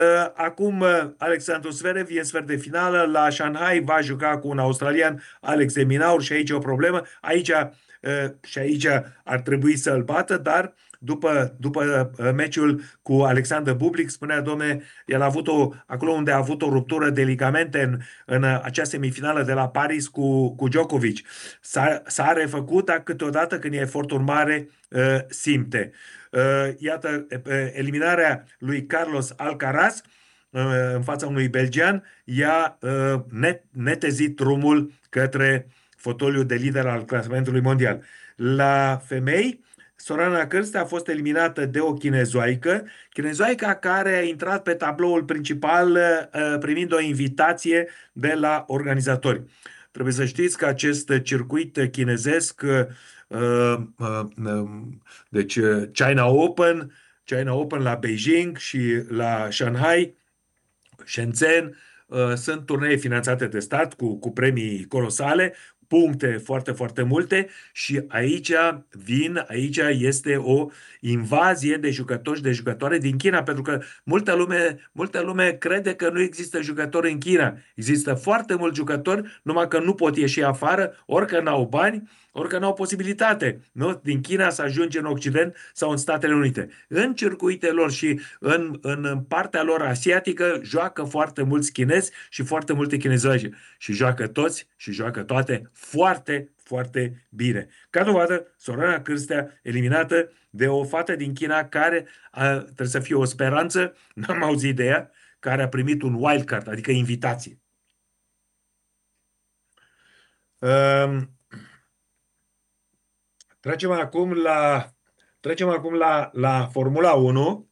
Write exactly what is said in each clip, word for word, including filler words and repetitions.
Acum Alexandru Zverev e în sfert de finală. La Shanghai va juca cu un australian, Alex de Minaur, și aici e o problemă. Aici, uh, și aici ar trebui să-l bată, dar după, după uh, meciul cu Alexander Bublik, spunea, domne, el a avut o, acolo unde a avut o ruptură de ligamente în, în uh, acea semifinală de la Paris cu, cu Djokovic. S-a, s-a refăcut, dar câteodată când e efortul mare, uh, simte. Uh, Iată, uh, eliminarea lui Carlos Alcaraz uh, în fața unui belgian i-a uh, net, netezit drumul către fotoliul de lider al clasamentului mondial. La femei, Sorana Cârstea a fost eliminată de o chinezoaică, chinezoaica care a intrat pe tabloul principal uh, primind o invitație de la organizatori. Trebuie să știți că acest circuit chinezesc, uh, uh, uh, deci uh, China Open, China Open la Beijing și la Shanghai, Shenzhen, uh, sunt turnee finanțate de stat cu, cu premii colosale, puncte foarte, foarte multe și aici vin, aici este o invazie de jucători și de jucătoare din China, pentru că multă lume, multă lume crede că nu există jucători în China. Există foarte mulți jucători, numai că nu pot ieși afară, ori că n-au bani, ori că n-au posibilitate. Nu? Din China să ajunge în Occident sau în Statele Unite. În circuitele lor și în, în partea lor asiatică joacă foarte mulți chinezi și foarte multe chinezoice. Și joacă toți și joacă toate foarte, foarte bine. Ca dovadă, Sorana Cârstea eliminată de o fată din China care a, trebuie să fie o speranță, n-am auzit de ea, care a primit un wildcard, adică invitație. Um, trecem acum la trecem acum la, la Formula unu.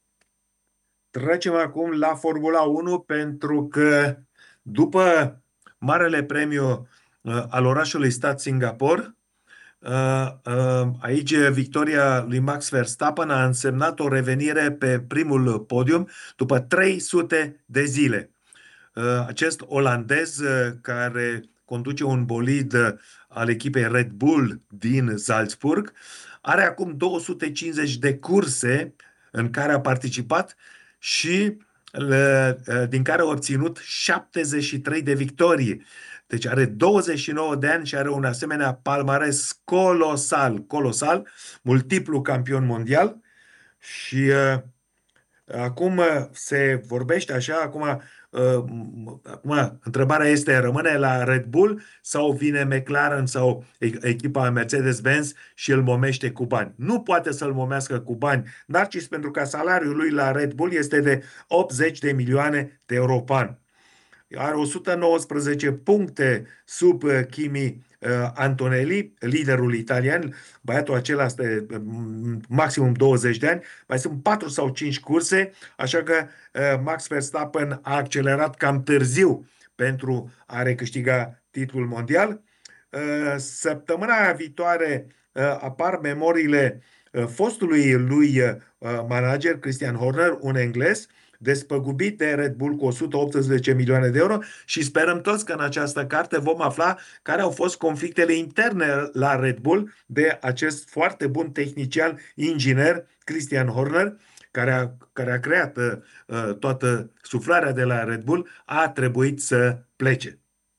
Trecem acum la Formula unu pentru că după Marele Premiu uh, al orașului stat Singapore, uh, uh, aici victoria lui Max Verstappen a însemnat o revenire pe primul podium după trei sute de zile. Uh, acest olandez uh, care conduce un bolid uh, al echipei Red Bull din Salzburg are acum două sute cincizeci de curse în care a participat și uh, din care a obținut șaptezeci și trei de victorii. Deci are douăzeci și nouă de ani și are un asemenea palmares colosal, colosal, multiplu campion mondial și uh, acum uh, se vorbește așa, acum, uh, acum întrebarea este, rămâne la Red Bull sau vine McLaren sau echipa Mercedes-Benz și îl momește cu bani? Nu poate să-l momească cu bani, Narcis, pentru că salariul lui la Red Bull este de optzeci de milioane de euro pe an. Are o sută nouăsprezece puncte sub uh, Kimi uh, Antonelli, liderul italian. Băiatul acela este mm, maximum douăzeci de ani. Mai sunt patru sau cinci curse, așa că uh, Max Verstappen a accelerat cam târziu pentru a recâștiga titlul mondial. Uh, Săptămâna viitoare uh, apar memoriile uh, fostului lui uh, manager, Christian Horner, un englez, despăgubit de Red Bull cu o sută optsprezece milioane de euro și sperăm toți că în această carte vom afla care au fost conflictele interne la Red Bull de acest foarte bun tehnician inginer Christian Horner, care a, care a creat uh, toată suflarea de la Red Bull, a trebuit să plece.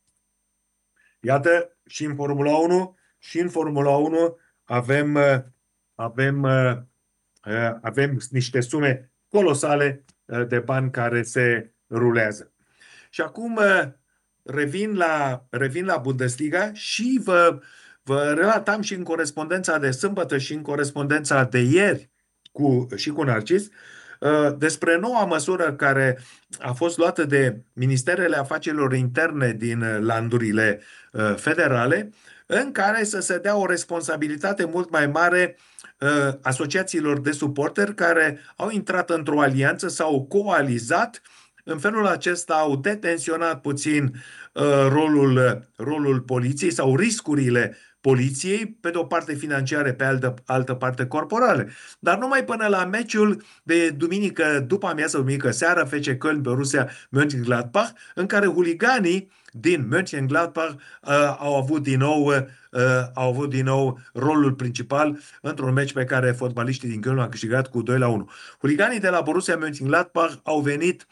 Iată, și în Formula unu, și în Formula unu avem, uh, avem, uh, uh, avem niște sume colosale uh, de bani care se rulează. Și acum uh, revin la, revin la Bundesliga și vă, vă relatam și în corespondența de sâmbătă și în corespondența de ieri cu, și cu Narcis uh, despre noua măsură care a fost luată de Ministerele Afacerilor Interne din uh, landurile uh, federale, în care să se dea o responsabilitate mult mai mare uh, asociațiilor de suporteri care au intrat într-o alianță sau coalizat. În felul acesta au detenționat puțin uh, rolul, rolul poliției sau riscurile poliției, pe de o parte financiare, pe altă, altă parte corporale. Dar numai până la meciul de duminică, după amiază, duminică seară, F C Köln, Borussia Mönchengladbach, în care huliganii din Mönchengladbach uh, au avut din nou uh, au avut din nou rolul principal într-un meci pe care fotbaliștii din Köln au câștigat cu doi la unu. Huliganii de la Borussia Mönchengladbach au venit